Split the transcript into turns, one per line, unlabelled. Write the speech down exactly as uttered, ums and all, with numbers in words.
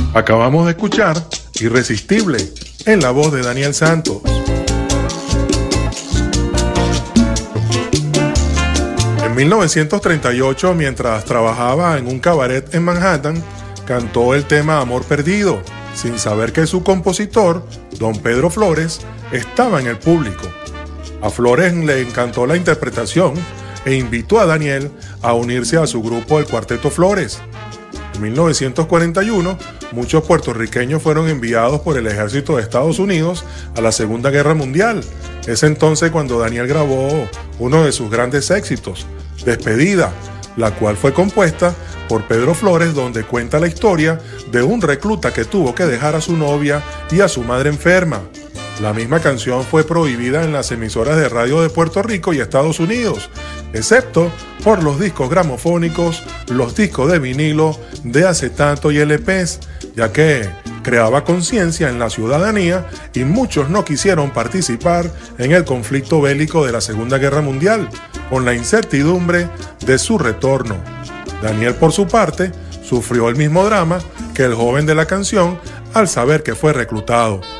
Acabamos de escuchar Irresistible, en la voz de Daniel Santos. En mil novecientos treinta y ocho, mientras trabajaba en un cabaret en Manhattan, cantó el tema Amor Perdido, sin saber que su compositor, don Pedro Flores, estaba en el público. A Flores le encantó la interpretación e invitó a Daniel a unirse a su grupo El Cuarteto Flores. En mil novecientos cuarenta y uno, muchos puertorriqueños fueron enviados por el ejército de Estados Unidos a la Segunda Guerra Mundial. Es entonces cuando Daniel grabó uno de sus grandes éxitos, Despedida, la cual fue compuesta por Pedro Flores, donde cuenta la historia de un recluta que tuvo que dejar a su novia y a su madre enferma. La misma canción fue prohibida en las emisoras de radio de Puerto Rico y Estados Unidos, excepto por los discos gramofónicos, los discos de vinilo, de acetato y L Pes, ya que creaba conciencia en la ciudadanía y muchos no quisieron participar en el conflicto bélico de la Segunda Guerra Mundial, con la incertidumbre de su retorno. Daniel, por su parte, sufrió el mismo drama que el joven de la canción al saber que fue reclutado.